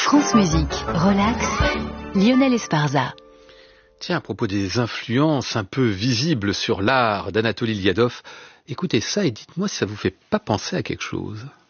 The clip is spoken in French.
France Musique, relax, Lionel Esparza. Tiens, à propos des influences un peu visibles sur l'art d'Anatoly Liadov, écoutez ça et dites-moi si ça vous fait pas penser à quelque chose.